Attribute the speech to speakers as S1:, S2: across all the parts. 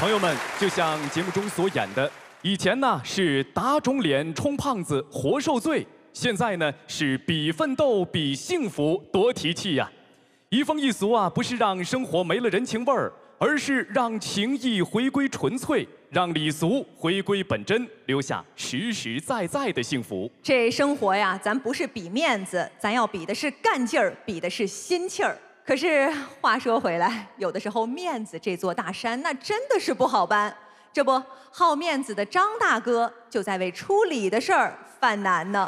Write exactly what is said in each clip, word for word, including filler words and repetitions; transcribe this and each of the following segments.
S1: 朋友们，就像节目中所演的，以前呢是打肿脸充胖子活受罪，现在呢是比奋斗比幸福多提气呀。移风易俗啊，不是让生活没了人情味儿，而是让情谊回归纯粹，让礼俗回归本真，留下实实在在的幸福。
S2: 这生活呀，咱不是比面子，咱要比的是干劲儿，比的是心气儿。可是话说回来，有的时候面子这座大山，那真的是不好搬。这不，好面子的张大哥就在为出礼的事儿犯难呢。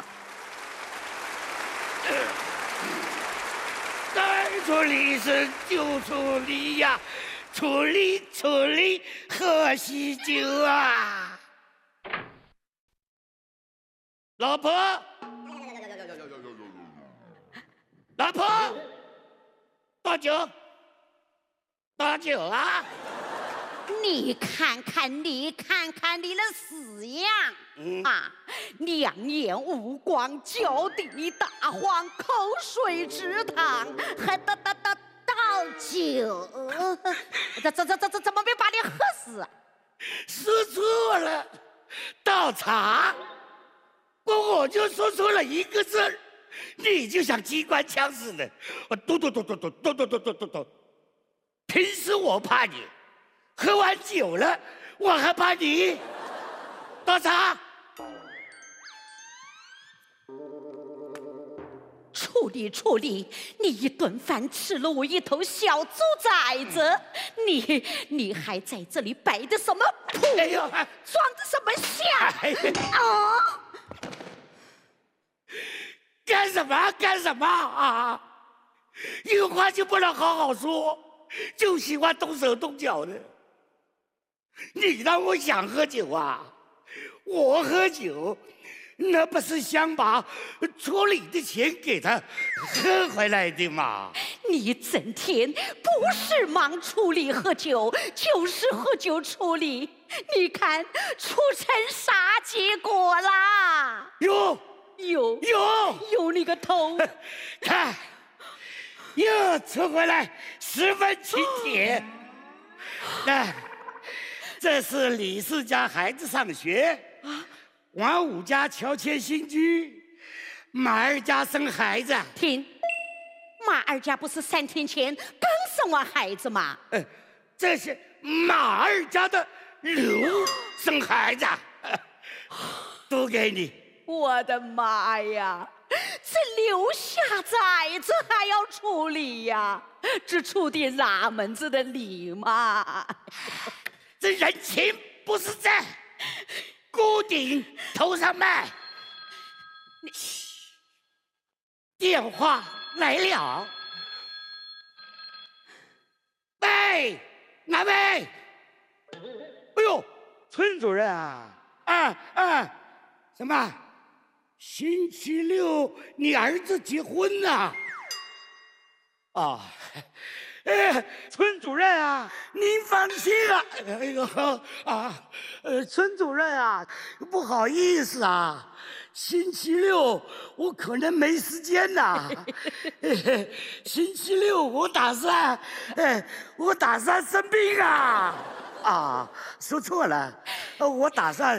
S3: 该出礼是就出礼呀，出礼出礼喝喜酒啊！老婆，老婆。倒酒，倒酒啊！
S4: 你看看，你看看你的死样、嗯、啊！两眼无光，脚底打晃，口水直淌，还倒倒倒倒酒，这这这这这怎么没把你喝死？
S3: 说错了，倒茶。我我就说错了一个字儿。你就像机关枪似的，我嘟嘟嘟嘟嘟嘟嘟嘟嘟嘟嘟。平时我怕你，喝完酒了我还怕你。倒茶。
S4: 处理处理，你一顿饭吃了我一头小猪崽子，你你还在这里摆的什么谱？哎呦，装的什么相？哎啊！
S3: 干什么干什么啊！有话就不能好好说，就喜欢动手动脚的。你让我想喝酒啊，我喝酒，那不是想把出礼的钱给他喝回来的吗？
S4: 你整天不是忙处理喝酒，就是喝酒处理，你看出成啥结果啦？
S3: 哟。
S4: 有
S3: 有
S4: 有你个头！
S3: 看，又出回来十分请帖。那这是李四家孩子上学，王五家乔迁新居，马二家生孩子。
S4: 停，马二家不是三天前刚生完孩子吗？
S3: 呃，这是马二家的刘生孩子，都给你。
S4: 我的妈呀！这留下崽子还要处理呀？这处的哪门子的礼嘛？
S3: 这人情不是在锅顶头上卖。电话来了，喂，哪位？哎呦，村主任啊！啊啊，什么？星期六你儿子结婚呐？啊，哎，村主任啊，您放心啊。哎呦啊，呃，村主任啊，不好意思啊，星期六我可能没时间呐。星期六我打算，哎，我打算生病啊。啊，说错了，我打算